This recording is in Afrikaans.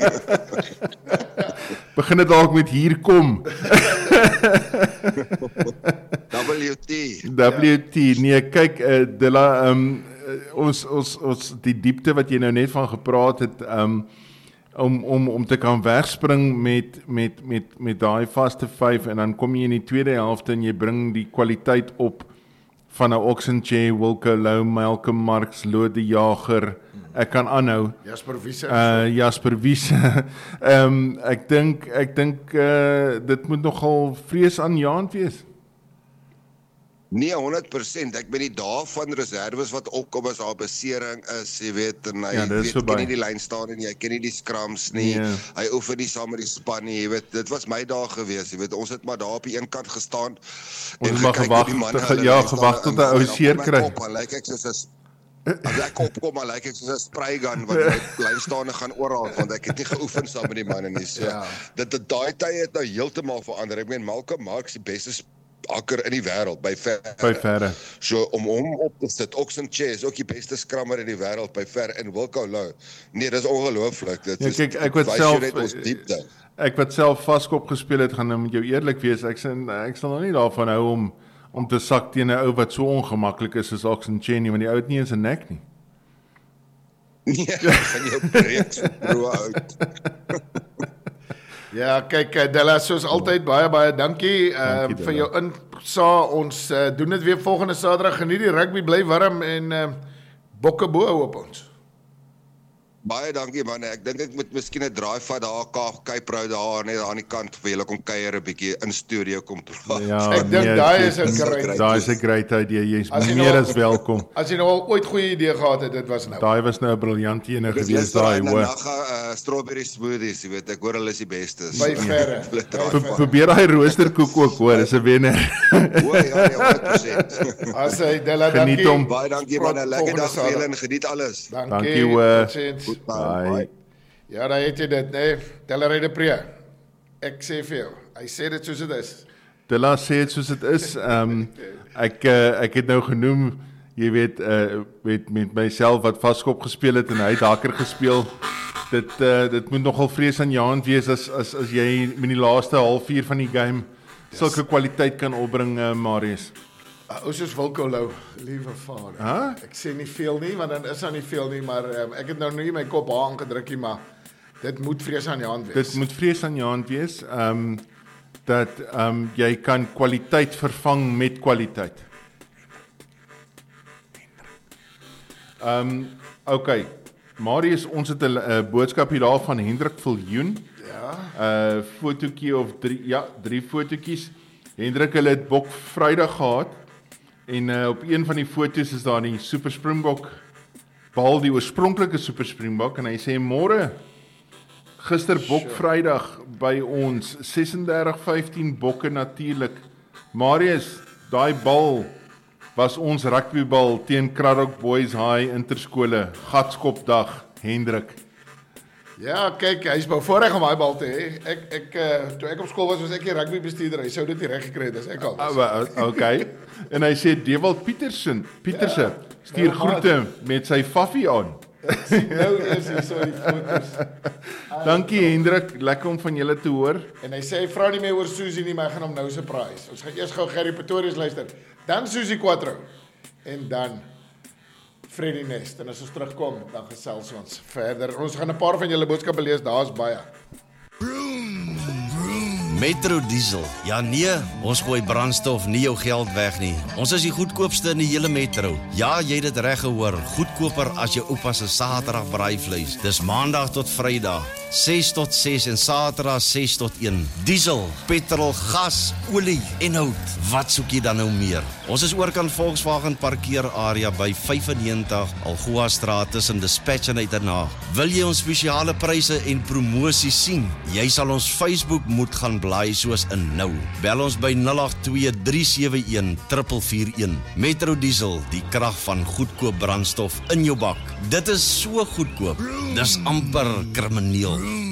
Begin dit dalk met hier kom. WT, nee, kyk, Dilla, ons die diepte wat jy nou net van gepraat het, om te kan wegspring met daai vaste 5 en dan kom jy in die tweede helfte en jy bring die kwaliteit op van 'n Oxenchair, Wilco Louw, Malcolm Marx, Lode Jager, ek kan aanhou. Jasper Wiese. Ek dink dit moet nogal vreesaanjaend wees. Nee, 100%. Ek ben die dae van reserves wat opkom as daar besering is, jy weet, en hy ken nie die lyn staan en hy ken nie die scrums nie, hy oefen nie saam met die span nie, jy weet, dit was my dae gewees, jy weet, ons het maar daar op die een kant gestaan, en gewag tot 'n ou seer kry. As ek opkom, maar lyk ek soos 'n spraygun wat my lynstaande gaan oral, want ek het nie geoefen saam met die manne nie, so, daai tye het nou heeltemal verander. Ek meen, Malcolm Marx die beste akker in die wêreld, by verre. So, om hom op te sit, Oxenchair is ook die beste skrammer in die wêreld, by ver, en Wilco Louw. Nee, dis ongelooflik. Kyk, ek wat self vaskop gespeel het, gaan nou met jou eerlik wees, ek sal nog nie daarvan hou om te sak teen 'n ou wat so ongemaklik is as Oxenchair nie, want die ou het nie eens 'n nek nie. Nee, van jou breek so broe uit. Ja, kyk, Dilla, soos altyd, baie dankie vir jou insa. Ons doen dit weer volgende Saterdag. Geniet die rugby, bly warm en bokke bo op ons. Baie dankie man, ek dink ek moet miskien 'n draai vat daar, Kaapvrou daar, net aan die kant, vir julle kom kuier 'n bietjie in studio kom praat. Ja, ek dink daai is 'n great idea, jy's meer as welkom. As jy nou al ooit goeie idee gehad het, dit was nou. Daai was nou 'n briljante ene gewees daai, hoor. Strawberry smoothies, jy weet, ek hoor hulle is die bestes. By verre. Probeer daai roosterkoek ook, hoor, is 'n wenner. O ja, 100%. As hy Dilla, dankie. Baie dankie man, 'n lekker dag vir julle en geniet alles. Dankie, hoor. Bye. Ja, daar het jy dit, nee, Dilla Ruydepree. Ek sê vir jou, hy sê dit soos dit is. Dilla sê dit soos dit is. Ek het nou genoem, jy weet, met myself wat vaskop gespeel het en hy het hakker gespeel. Dit moet nogal vreesaanjaend wees as jy met die laaste halfuur van die game sulke kwaliteit kan opbring, Marius. Ons is Wilco Louw, liewe vader. Ek sê nie veel nie, want dan is daar nie veel nie, maar ek het nou nie my kop aangedruk nie, maar dit moet vreesaanjaend wees. Dit moet vreesaanjaend wees, dat jy kan kwaliteit vervang met kwaliteit. Okay, Marius, ons het 'n boodskap hier daar van Hendrik Viljoen. Ja. Fotootjie of 3 fotootjies. Hendrik, hulle het Bok Vrydag gehad. En op een van die foto's is daar die Super Springbok bal, die oorspronklike Super Springbok, en hy sê, môre, gister Bok Vrydag by ons, 36-15 bokke natuurlik. Marius, daai bal was ons rugbybal teen Kraddock Boys High Interskole, Gatskopdag, Hendrik. Ja, kyk, hy is bevoorreg om daai bal te hê. Toe ek op skool was ek die rugby bestuurder. Hy sou dit nie reg gekry het as ek al was. Okay. En hy sê Dewald Pieterse stuur groete met sy faffie aan. Nou is hy so die foto's. Dankie Hendrik, lekker om van julle te hoor. En hy sê hy vra nie meer oor Susie nie, maar ek gaan hom nou surprise. Ons gaan eers gou Gerry Pretorius luister, dan Susie Quattro en dan Freddy Nest, en as ons terugkom, dan gesels ons verder. Ons gaan 'n paar van julle boodskappe lees, daar's baie. Metro Diesel. Ja nee, ons gooi brandstof nie jou geld weg nie. Ons is die goedkoopste in die hele metro. Ja, jy het dit reg gehoor. Goedkoper as jou oupa se Saterdag braaivleis. Dis Maandag tot Vrydag, 6 tot 6 en Saterdag 6 tot 1. Diesel, petrol, gas, olie en hout. Wat soek jy dan nou meer? Ons is oorkant Volkswagen parkeerarea by 95 Algoa Straat tussen Dispatch en Uiternaag. Wil jy ons spesiale pryse en promosies sien? Jy sal ons Facebook moet gaan blaai soos in nou. Bel ons by 082-371-441. Metro Diesel, die krag van goedkoop brandstof in jou bak. Dit is so goedkoop. Dis amper krimineel.